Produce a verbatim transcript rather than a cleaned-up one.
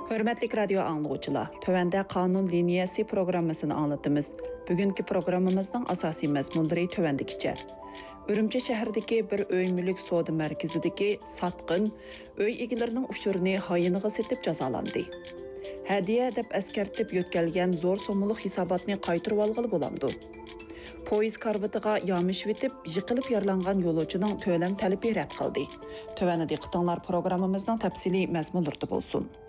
Hörmətli radio anlıqçılar, tövəndə qanun liniyası proqrammasını anlatımız. Bugünkü proqramımızın asasi məzmunları tövəndikçə. Ürümçi şəhərdəki bir öy mülk soda mərkəzidəki satqın öy egilərinin uçurunu hayınığa setib cazalandı. Hədiyə dəb əskərtib yötkəlgən zor somuluq hesabatını qaytırıb alğılı bulamdı. Poyez karvatiga yamish vitib, yıqılıb yarlanğan yoluvchining to'lam tələbi rədd qildi. Tövəndə diqqətinizlər proqramımızdan təfsili məzmunlarda bolsun.